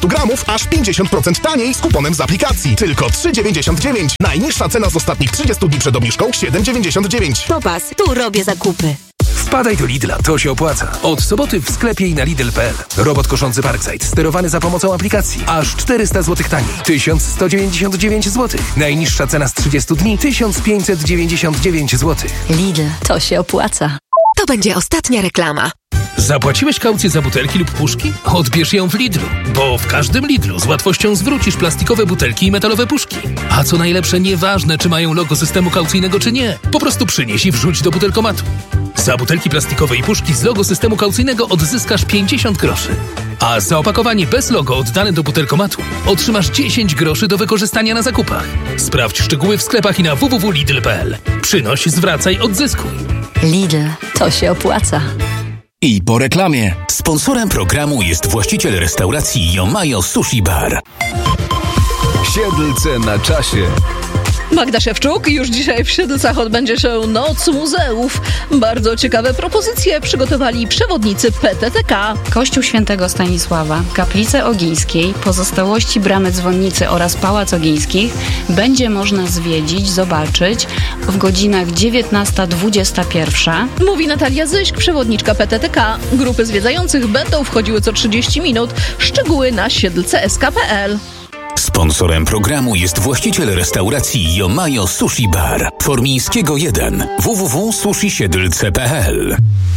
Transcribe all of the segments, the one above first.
400 gramów aż 50% taniej z kuponem z aplikacji. Tylko 3,99. Najniższa cena z ostatnich 30 dni przed obniżką 7,99. Popas, tu robię zakupy. Wpadaj do Lidla, to się opłaca. Od soboty w sklepie i na Lidl.pl. Robot koszący Parkside, sterowany za pomocą aplikacji. Aż 400 zł taniej. 1199 zł. Najniższa cena z 30 dni 1599 zł. Lidl, to się opłaca. To będzie ostatnia reklama. Zapłaciłeś kaucję za butelki lub puszki? Odbierz ją w Lidlu, bo w każdym Lidlu z łatwością zwrócisz plastikowe butelki i metalowe puszki. A co najlepsze, nieważne czy mają logo systemu kaucyjnego czy nie. Po prostu przynieś i wrzuć do butelkomatu. Za butelki plastikowe i puszki z logo systemu kaucyjnego odzyskasz 50 groszy. A za opakowanie bez logo oddane do butelkomatu otrzymasz 10 groszy do wykorzystania na zakupach. Sprawdź szczegóły w sklepach i na www.lidl.pl. Przynoś, zwracaj, odzyskuj. Lidl, to się opłaca. I po reklamie. Sponsorem programu jest właściciel restauracji Yomayo Sushi Bar. Siedlce na czasie. Magda Szewczuk, już dzisiaj w Siedlcach odbędzie się Noc Muzeów. Bardzo ciekawe propozycje przygotowali przewodnicy PTTK. Kościół Świętego Stanisława, Kaplicę Ogińskiej, pozostałości Bramy Dzwonnicy oraz Pałac Ogińskich będzie można zwiedzić, zobaczyć w godzinach 19-21. Mówi Natalia Zyśk, przewodniczka PTTK. Grupy zwiedzających będą wchodziły co 30 minut. Szczegóły na siedlce.sk.pl. Sponsorem programu jest właściciel restauracji Yomayo Sushi Bar. Formińskiego 1. www.sushisiedlce.pl.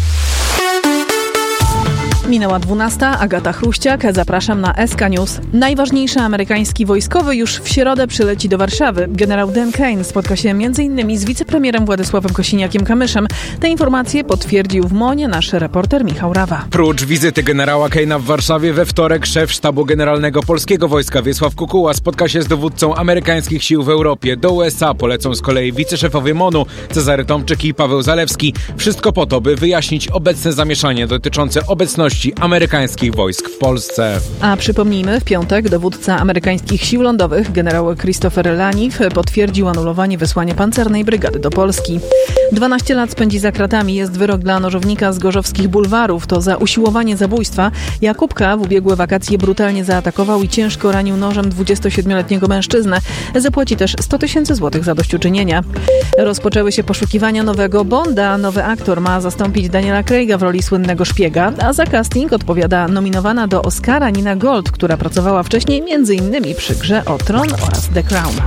Minęła 12, Agata Chruściak, zapraszam na SK News. Najważniejszy amerykański wojskowy już w środę przyleci do Warszawy. Generał Dan Kane spotka się m.in. z wicepremierem Władysławem Kosiniakiem-Kamyszem. Te informacje potwierdził w MON-ie nasz reporter Michał Rawa. Prócz wizyty generała Kane'a w Warszawie we wtorek szef Sztabu Generalnego Polskiego Wojska Wiesław Kukuła spotka się z dowódcą amerykańskich sił w Europie. Do USA polecą z kolei wiceszefowie MON-u Cezary Tomczyk i Paweł Zalewski. Wszystko po to, by wyjaśnić obecne zamieszanie dotyczące obecności amerykańskich wojsk w Polsce. A przypomnijmy, w piątek dowódca amerykańskich sił lądowych, generał Christopher Laniff, potwierdził anulowanie wysłania pancernej brygady do Polski. 12 lat spędzi za kratami, jest wyrok dla nożownika z gorzowskich bulwarów. To za usiłowanie zabójstwa. Jakub K. w ubiegłe wakacje brutalnie zaatakował i ciężko ranił nożem 27-letniego mężczyznę. Zapłaci też 100 000 złotych zadośćuczynienia. Rozpoczęły się poszukiwania nowego Bonda. Nowy aktor ma zastąpić Daniela Craiga w roli słynnego szpiega, a za casting odpowiada nominowana do Oscara Nina Gold, która pracowała wcześniej m.in. przy Grze o Tron oraz The Crown.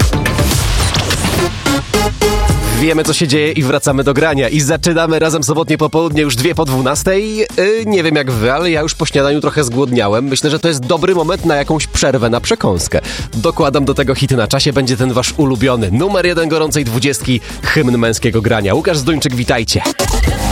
Wiemy, co się dzieje i wracamy do grania. I zaczynamy razem sobotnie popołudnie już 2:12. Nie wiem jak wy, ale ja już po śniadaniu trochę zgłodniałem. Myślę, że to jest dobry moment na jakąś przerwę, na przekąskę. Dokładam do tego hity na czasie. Będzie ten wasz ulubiony numer 1 gorącej 20, hymn męskiego grania. Łukasz Zduńczyk, witajcie.